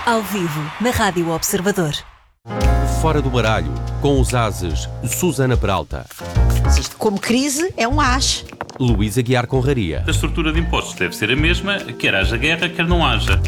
Ao vivo, na Rádio Observador. Fora do baralho, com os ases Susana Peralta, Como crise, é um as. Luísa Guiar Conraria. A estrutura de impostos deve ser a mesma, quer haja guerra, quer não haja.